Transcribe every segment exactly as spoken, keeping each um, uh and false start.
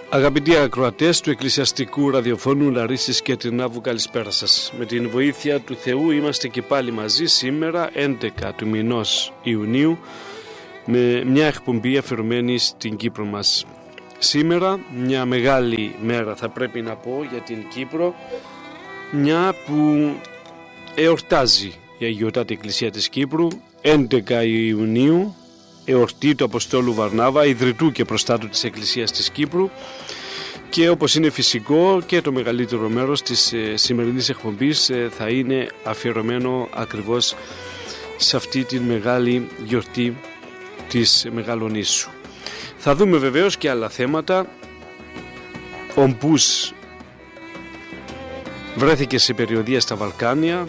Αγαπητοί ακροατές του Εκκλησιαστικού Ραδιοφώνου Λαρίσης και Τρινάβου, καλησπέρα σας. Με την βοήθεια του Θεού είμαστε και πάλι μαζί σήμερα έντεκα του μηνός Ιουνίου με μια εκπομπή αφιερωμένη στην Κύπρο μας. Σήμερα μια μεγάλη μέρα θα πρέπει να πω για την Κύπρο, μια που εορτάζει η Αγιωτάτη Εκκλησία της Κύπρου, έντεκα Ιουνίου, εορτή του Αποστόλου Βαρνάβα, ιδρυτού και προστάτου της Εκκλησίας της Κύπρου, και όπως είναι φυσικό και το μεγαλύτερο μέρος της ε, σημερινής εκπομπής ε, θα είναι αφιερωμένο ακριβώς σε αυτή τη μεγάλη γιορτή της Μεγαλονήσου. Θα δούμε βεβαίως και άλλα θέματα. Ο Μπούς βρέθηκε σε περιοδεία στα Βαλκάνια,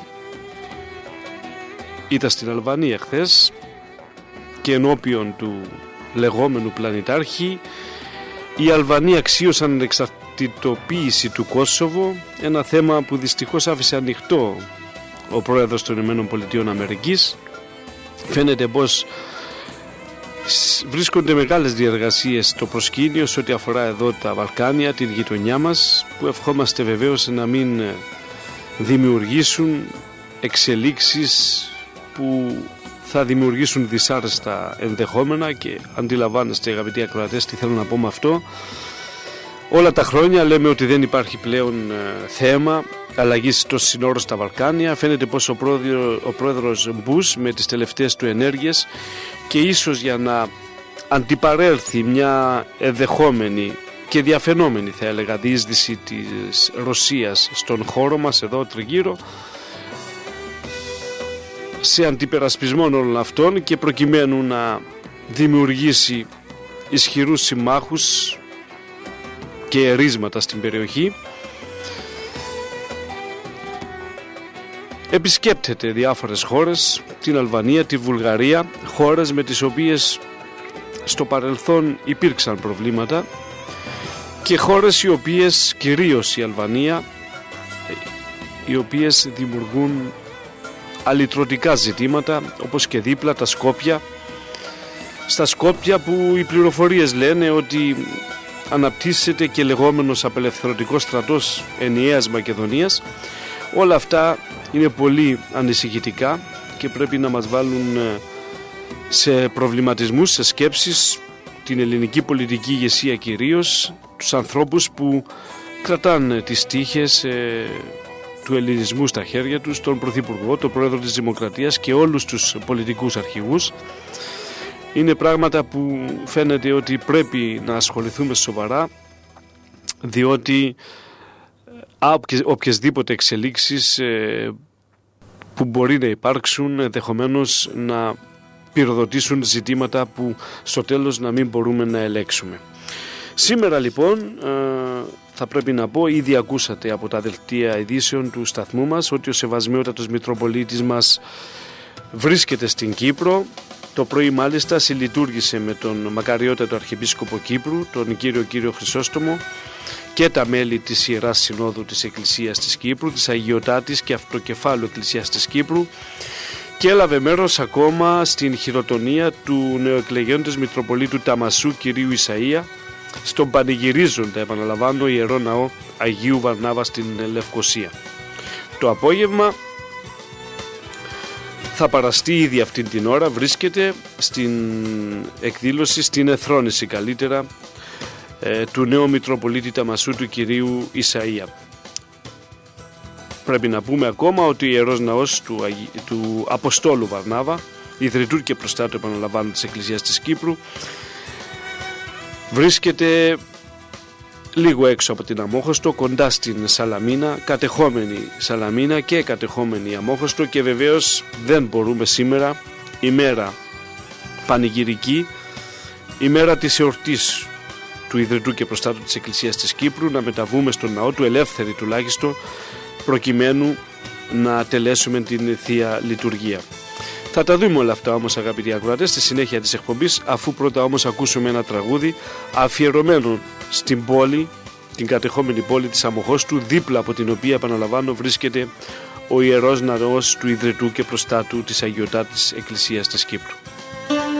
ήταν στην Αλβανία χθες και ενώπιον του λεγόμενου πλανητάρχη οι Αλβανοί αξίωσαν την εξαρτητοποίηση του Κόσοβο, ένα θέμα που δυστυχώς άφησε ανοιχτό ο πρόεδρος των Ηνωμένων Πολιτειών Αμερικής. Φαίνεται πως βρίσκονται μεγάλες διεργασίες στο προσκήνιο σε ό,τι αφορά εδώ τα Βαλκάνια, την γειτονιά μας, που ευχόμαστε βεβαίως να μην δημιουργήσουν εξελίξεις που θα δημιουργήσουν δυσάρεστα ενδεχόμενα. Και αντιλαμβάνεστε, αγαπητοί ακροατές, τι θέλω να πω με αυτό. Όλα τα χρόνια λέμε ότι δεν υπάρχει πλέον ε, θέμα αλλαγής των συνόρων στα Βαλκάνια. Φαίνεται πως ο, πρόεδρο, ο πρόεδρος Μπούς με τις τελευταίες του ενέργειες και ίσως για να αντιπαρέλθει μια ενδεχόμενη και διαφαινόμενη, θα έλεγα, διείσδυση της Ρωσίας στον χώρο μας εδώ τριγύρω, σε αντιπερασπισμό όλων αυτών και προκειμένου να δημιουργήσει ισχυρούς συμμάχους και ερίσματα στην περιοχή, επισκέπτεται διάφορες χώρες, την Αλβανία, τη Βουλγαρία, χώρες με τις οποίες στο παρελθόν υπήρξαν προβλήματα και χώρες οι οποίες, κυρίως η Αλβανία, οι οποίες δημιουργούν αλυτρωτικά ζητήματα, όπως και δίπλα τα Σκόπια. Στα Σκόπια που οι πληροφορίες λένε ότι αναπτύσσεται και λεγόμενος απελευθερωτικός στρατός ενιαίας Μακεδονίας. Όλα αυτά είναι πολύ ανησυχητικά και πρέπει να μας βάλουν σε προβληματισμούς, σε σκέψεις, την ελληνική πολιτική ηγεσία κυρίως, τους ανθρώπους που κρατάνε τις τύχες ε, του ελληνισμού στα χέρια τους, τον Πρωθυπουργό, τον Πρόεδρο της Δημοκρατίας και όλους τους πολιτικούς αρχηγούς. Είναι πράγματα που φαίνεται ότι πρέπει να ασχοληθούμε σοβαρά, διότι οποιασδήποτε εξελίξεις που μπορεί να υπάρξουν ενδεχομένως να πυροδοτήσουν ζητήματα που στο τέλος να μην μπορούμε να ελέγξουμε. Σήμερα λοιπόν θα πρέπει να πω, ήδη ακούσατε από τα δελτία ειδήσεων του σταθμού μας ότι ο Σεβασμιότατος Μητροπολίτης μας βρίσκεται στην Κύπρο. Το πρωί μάλιστα συλλειτουργήσε με τον Μακαριότατο Αρχιεπίσκοπο Κύπρου, τον κύριο κύριο Χρυσόστομο, και τα μέλη της Ιεράς Συνόδου της Εκκλησίας της Κύπρου, της Αγιωτάτης και Αυτοκεφάλου Εκκλησίας της Κύπρου, και έλαβε μέρος ακόμα στην χειροτονία του νεοεκλεγέντος Μητροπολίτου Ταμασού κυρίου Ισαΐα, στον πανηγυρίζοντα, επαναλαμβάνω, Ιερό Ναό Αγίου Βαρνάβα στην Λευκοσία. Το απόγευμα θα παραστεί ήδη αυτήν την ώρα, βρίσκεται στην εκδήλωση, στην εθρόνηση καλύτερα, ε, του νέου Μητροπολίτη Ταμασού του κυρίου Ισαΐα. Πρέπει να πούμε ακόμα ότι ο Ιερός Ναός του, Αγι... του Αποστόλου Βαρνάβα, ιδρυτού και προστάτου, επαναλαμβάνω, της Εκκλησίας της Κύπρου, βρίσκεται λίγο έξω από την Αμόχωστο, κοντά στην Σαλαμίνα, κατεχόμενη Σαλαμίνα και κατεχόμενη Αμόχωστο, και βεβαίως δεν μπορούμε σήμερα, ημέρα πανηγυρική, ημέρα της εορτής του ιδρυτού και προστάτου της Εκκλησίας της Κύπρου, να μεταβούμε στον ναό του, ελεύθεροι τουλάχιστον, προκειμένου να τελέσουμε την Θεία Λειτουργία. Θα τα δούμε όλα αυτά όμως, αγαπητοί ακροατές, στη συνέχεια της εκπομπής, αφού πρώτα όμως ακούσουμε ένα τραγούδι αφιερωμένο στην πόλη, την κατεχόμενη πόλη της Αμοχώστου, δίπλα από την οποία, επαναλαμβάνω, βρίσκεται ο Ιερός Ναός του Ιδρυτού και Προστάτου της Αγιωτάτης Εκκλησίας της Κύπρου.